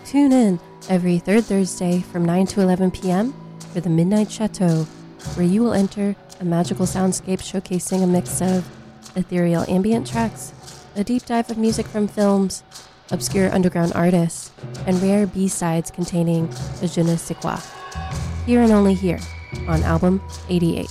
Tune in every third Thursday from 9 to 11 p.m. for the Midnight Chateau, where you will enter a magical soundscape showcasing a mix of ethereal ambient tracks, a deep dive of music from films, obscure underground artists, and rare B-sides containing a je ne sais quoi. Here and only here on Album 88.